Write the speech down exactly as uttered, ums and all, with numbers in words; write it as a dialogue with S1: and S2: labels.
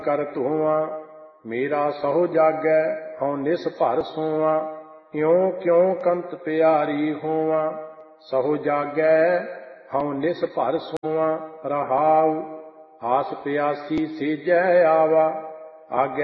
S1: ਕਰ ਧੋਵਾਂ। ਮੇਰਾ ਸਹੁ ਜਾਗੈ ਹਉ ਨਿਸ ਭਰ ਸੋਵਾਂ। ਇਉਂ ਕਿਉਂ ਕੰਤ ਪਿਆਰੀ ਹੋਵਾਂ। ਸਹੁ ਜਾਗੈ ਹਉ ਨਿਸ ਭਰ ਸੋਵਾਂ। ਰਹਾਉ ਆਸ ਪਿਆਸੀ ਸੇਜੈ ਆਵਾ। ਆਗੈ